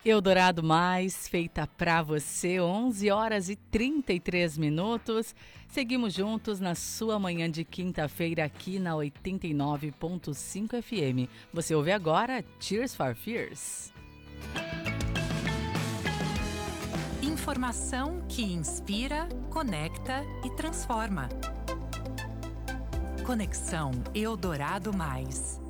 Eldorado Mais, feita pra você, 11 horas e 33 minutos. Seguimos juntos na sua manhã de quinta-feira aqui na 89.5 FM. Você ouve agora Tears for Fears. Informação que inspira, conecta e transforma. Conexão Eldorado Mais.